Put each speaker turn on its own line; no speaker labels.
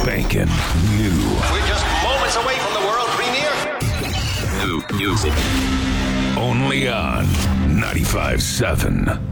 spanking new.
We're just moments away from the world premiere.
New music.
Only on 95.7.